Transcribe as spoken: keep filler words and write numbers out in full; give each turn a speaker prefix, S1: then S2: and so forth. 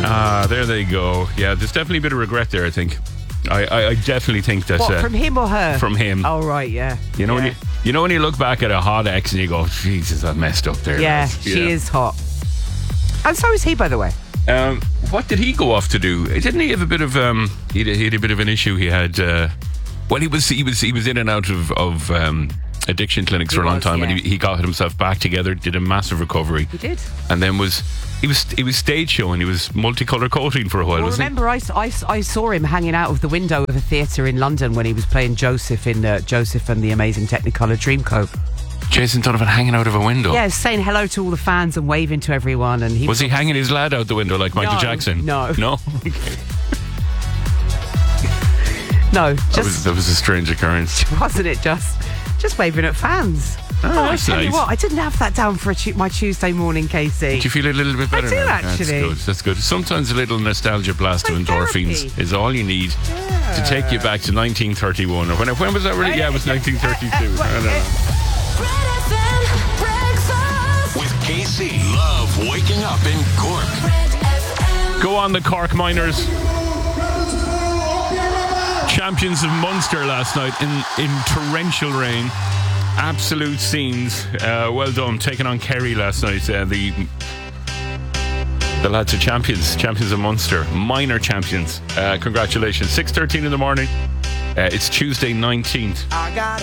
S1: Ah, there they go. Yeah, there's definitely a bit of regret there, I think. I, I, I definitely think that...
S2: What,
S1: uh,
S2: from him or her?
S1: From him.
S2: Oh, right, yeah.
S1: You know,
S2: yeah.
S1: when you, you know when you look back at a hot ex and you go, Jesus, I messed up there.
S2: Yeah,
S1: lads."
S2: she is hot. And so is he, by the way.
S1: Um, what did he go off to do? Didn't he have a bit of... Um, he, had, he had a bit of an issue. He had... Uh, well, he was he was he was in and out of, of um, addiction clinics
S2: He
S1: for a long
S2: was,
S1: time,
S2: yeah.
S1: and he, he got himself back together, did a massive recovery.
S2: He did.
S1: And then was... He was he was stage showing. He was multicolour coating for a while,
S2: Well,
S1: wasn't
S2: remember, I, I, I saw him hanging out of the window of a theatre in London when he was playing Joseph in uh, Joseph and the Amazing Technicolor Dreamcoat.
S1: he? Jason Donovan hanging out of a window.
S2: Yeah, saying hello to all the fans and waving to everyone. And he
S1: Was he hanging his lad out the window like Michael
S2: No,
S1: Jackson?
S2: no.
S1: No?
S2: No,
S1: That was,
S2: just
S1: that was a strange occurrence.
S2: wasn't it just just waving at fans.
S1: Oh,
S2: I
S1: that's
S2: tell you
S1: nice.
S2: what, I didn't have that down for a tu- my Tuesday morning, Casey.
S1: Do you feel a little bit better
S2: do,
S1: now?
S2: actually.
S1: That's good. That's good. Sometimes a little nostalgia blast of
S2: Like
S1: endorphins
S2: therapy.
S1: is all you need to take you back to nineteen thirty-one. Or when, when was that really? Yeah, it was nineteen thirty-two. I don't know.
S3: With K C. Love waking up in Cork.
S1: Go on, the Cork Miners. Champions of Munster last night in, in torrential rain. Absolute scenes. Uh, well done. Taking on Kerry last night. Uh, the the lads are champions. Champions of Munster. Minor champions. Uh, congratulations. six thirteen in the morning. Uh, it's Tuesday nineteenth.